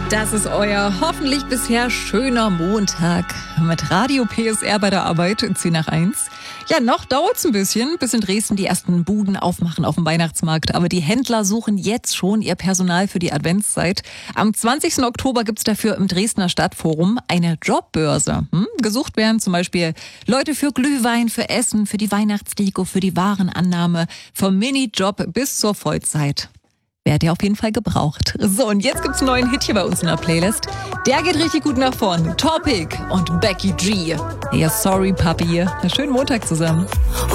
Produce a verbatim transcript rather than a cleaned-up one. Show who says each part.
Speaker 1: Das ist euer hoffentlich bisher schöner Montag mit Radio P S R bei der Arbeit in zehn nach eins. Ja, noch dauert's ein bisschen, bis in Dresden die ersten Buden aufmachen auf dem Weihnachtsmarkt. Aber die Händler suchen jetzt schon ihr Personal für die Adventszeit. Am zwanzigsten Oktober gibt's dafür im Dresdner Stadtforum eine Jobbörse. Hm? Gesucht werden zum Beispiel Leute für Glühwein, für Essen, für die Weihnachtsdeko, für die Warenannahme, vom Minijob bis zur Vollzeit. Werdet ihr auf jeden Fall gebraucht. So, und jetzt gibt's einen neuen Hit hier bei uns in der Playlist. Der geht richtig gut nach vorn. Topic und Becky G. Ja, sorry, Papi. Einen schönen Montag zusammen.